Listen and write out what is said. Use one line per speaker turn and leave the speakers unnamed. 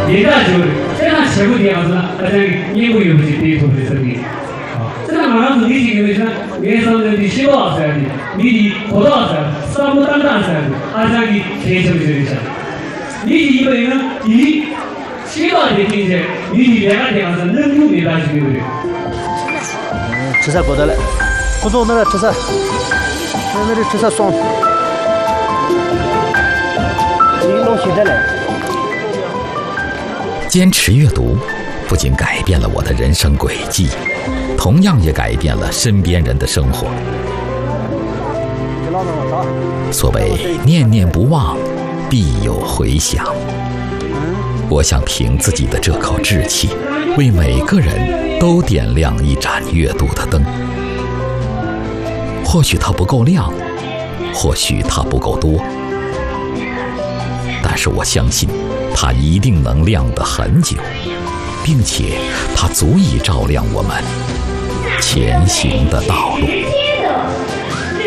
也在就非常切不掉是，而且也会有些跌头的生命。这个马上是你这个是原上人的西瓜山的，你的葡萄山、沙漠当当山的，而且你天球这一下，你一个人一西瓜的天气，你的两个地方是人都没办法对不对？
吃菜过得来，不做那个吃菜，那里吃菜爽。你弄现在来。
坚持阅读，不仅改变了我的人生轨迹，同样也改变了身边人的生活。所谓念念不忘，必有回响。我想凭自己的这口志气，为每个人都点亮一盏阅读的灯。或许它不够亮，或许它不够多，但是我相信它一定能亮得很久，并且它足以照亮我们前行的道路。